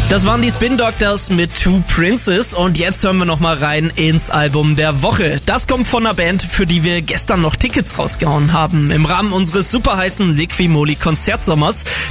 Das waren die Spin Doctors mit Two Princes und jetzt hören wir nochmal rein ins Album der Woche. Das kommt von einer Band, für die wir gestern noch Tickets rausgehauen haben, im Rahmen unseres super heißen Liqui Moly Konzertsommers.